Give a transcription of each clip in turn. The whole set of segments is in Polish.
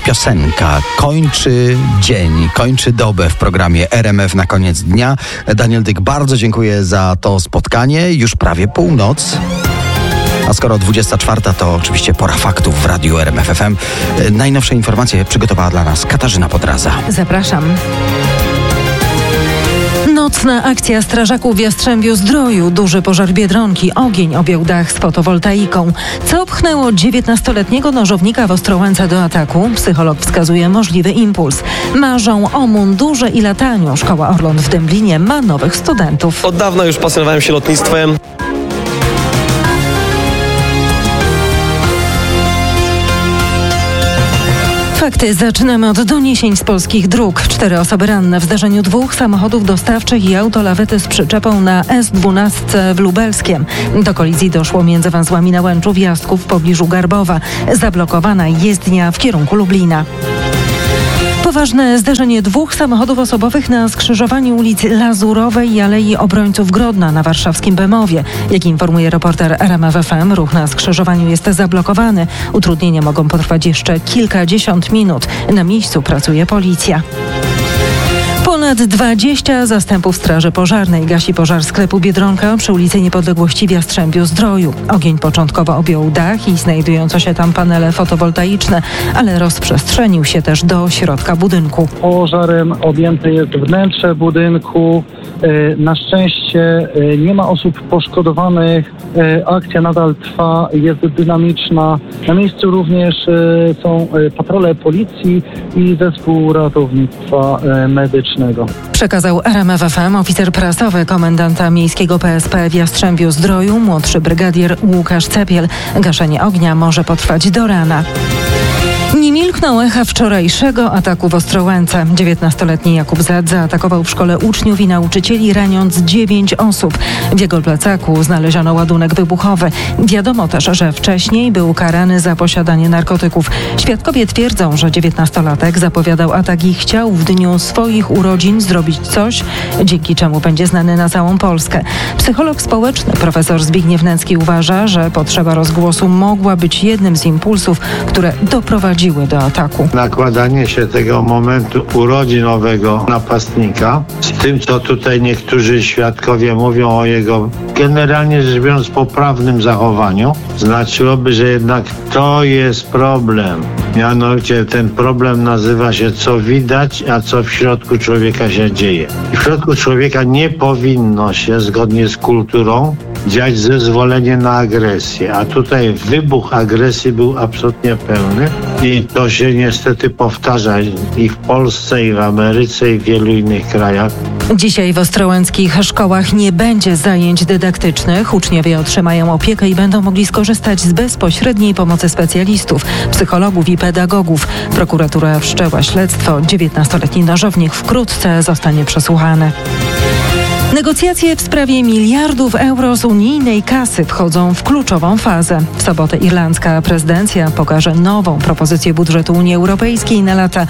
piosenka kończy dzień, kończy dobę w programie RMF na koniec dnia. Daniel Dyk, bardzo dziękuję za to spotkanie. Już prawie północ. A skoro 24, to oczywiście pora faktów w radiu RMF FM. Najnowsze informacje przygotowała dla nas Katarzyna Podraza. Zapraszam. Nocna akcja strażaków w Jastrzębiu-Zdroju. Duży pożar Biedronki. Ogień objął dach z fotowoltaiką. Co pchnęło 19-letniego nożownika w Ostrołęce do ataku? Psycholog wskazuje możliwy impuls. Marzą o mundurze i lataniu. Szkoła Orląt w Dęblinie ma nowych studentów. Od dawna już pasjonowałem się lotnictwem. Fakty zaczynamy od doniesień z polskich dróg. 4 osoby ranne w zdarzeniu 2 samochodów dostawczych i autolawety z przyczepą na S12 w Lubelskiem. Do kolizji doszło między węzłami na Łęczu Wjastków w pobliżu Garbowa. Zablokowana jezdnia w kierunku Lublina. Poważne zderzenie 2 samochodów osobowych na skrzyżowaniu ulic Lazurowej i Alei Obrońców Grodna na warszawskim Bemowie. Jak informuje reporter RMF FM, ruch na skrzyżowaniu jest zablokowany. Utrudnienia mogą potrwać jeszcze kilkadziesiąt minut. Na miejscu pracuje policja. Ponad 20 zastępów Straży Pożarnej gasi pożar sklepu Biedronka przy ulicy Niepodległości w Jastrzębiu-Zdroju. Ogień początkowo objął dach i znajdujące się tam panele fotowoltaiczne, ale rozprzestrzenił się też do środka budynku. Pożarem objęte jest wnętrze budynku. Na szczęście nie ma osób poszkodowanych. Akcja nadal trwa, jest dynamiczna. Na miejscu również są patrole policji i zespół ratownictwa medycznego. Przekazał RMF FM oficer prasowy komendanta miejskiego PSP w Jastrzębiu-Zdroju, młodszy brygadier Łukasz Cepiel. Gaszenie ognia może potrwać do rana. Nie milkną echa wczorajszego ataku w Ostrołęce. 19-letni Jakub Z. zaatakował w szkole uczniów i nauczycieli, raniąc 9 osób. W jego plecaku znaleziono ładunek wybuchowy. Wiadomo też, że wcześniej był karany za posiadanie narkotyków. Świadkowie twierdzą, że 19-latek zapowiadał atak i chciał w dniu swoich urodzin zrobić coś, dzięki czemu będzie znany na całą Polskę. Psycholog społeczny profesor Zbigniew Nęcki uważa, że potrzeba rozgłosu mogła być jednym z impulsów, które doprowadziły do ataku. Nakładanie się tego momentu urodzinowego napastnika z tym, co tutaj niektórzy świadkowie mówią o jego generalnie rzecz biorąc poprawnym zachowaniu, znaczyłoby, że jednak to jest problem. Mianowicie ten problem nazywa się co widać, a co w środku człowieka się dzieje. I w środku człowieka nie powinno się, zgodnie z kulturą, dziać zezwolenie na agresję, a tutaj wybuch agresji był absolutnie pełny i to się niestety powtarza i w Polsce, i w Ameryce, i w wielu innych krajach. Dzisiaj w ostrołęckich szkołach nie będzie zajęć dydaktycznych. Uczniowie otrzymają opiekę i będą mogli skorzystać z bezpośredniej pomocy specjalistów, psychologów i pedagogów. Prokuratura wszczęła śledztwo. 19-letni nożownik wkrótce zostanie przesłuchany. Negocjacje w sprawie miliardów euro z unijnej kasy wchodzą w kluczową fazę. W sobotę irlandzka prezydencja pokaże nową propozycję budżetu Unii Europejskiej na lata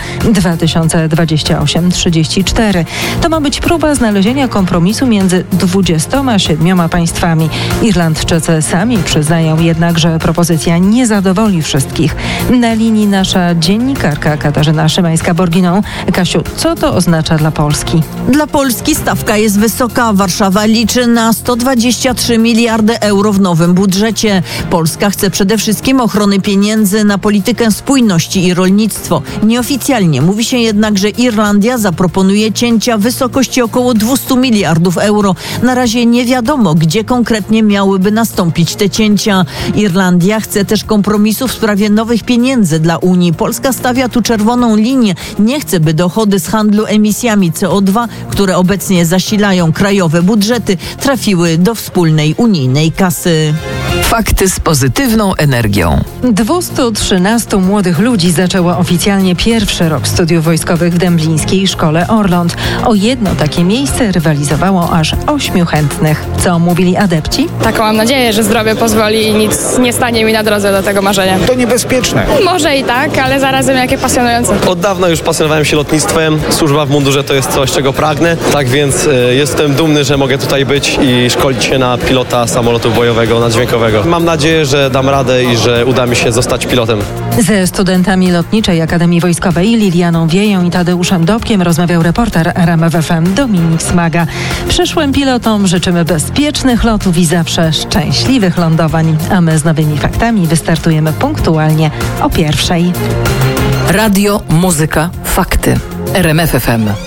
2028-34. To ma być próba znalezienia kompromisu między 27 państwami. Irlandczycy sami przyznają jednak, że propozycja nie zadowoli wszystkich. Na linii nasza dziennikarka Katarzyna Szymańska-Borginą. Kasiu, co to oznacza dla Polski? Dla Polski stawka jest wysoka. Warszawa liczy na 123 miliardy euro w nowym budżecie. Polska chce przede wszystkim ochrony pieniędzy na politykę spójności i rolnictwo. Nieoficjalnie mówi się jednak, że Irlandia zaproponuje cięcia w wysokości około 200 miliardów euro. Na razie nie wiadomo, gdzie konkretnie miałyby nastąpić te cięcia. Irlandia chce też kompromisu w sprawie nowych pieniędzy dla Unii. Polska stawia tu czerwoną linię. Nie chce, by dochody z handlu emisjami CO2, które obecnie zasilają krajowe budżety, trafiły do wspólnej unijnej kasy. Fakty z pozytywną energią. 213 młodych ludzi zaczęło oficjalnie pierwszy rok studiów wojskowych w Dęblińskiej Szkole Orląt. O jedno takie miejsce rywalizowało aż 8 chętnych. Co mówili adepci? Taką mam nadzieję, że zdrowie pozwoli i nic nie stanie mi na drodze do tego marzenia. To niebezpieczne. Może i tak, ale zarazem jakie pasjonujące. Od dawna już pasjonowałem się lotnictwem. Służba w mundurze to jest coś, czego pragnę. Tak więc jestem Jestem dumny, że mogę tutaj być i szkolić się na pilota samolotu bojowego, naddźwiękowego. Mam nadzieję, że dam radę i że uda mi się zostać pilotem. Ze studentami Lotniczej Akademii Wojskowej Lilianą Wieją i Tadeuszem Dobkiem rozmawiał reporter RMF FM Dominik Smaga. Przyszłym pilotom życzymy bezpiecznych lotów i zawsze szczęśliwych lądowań, a my z nowymi faktami wystartujemy punktualnie o 1:00. Radio, muzyka, fakty. RMF FM.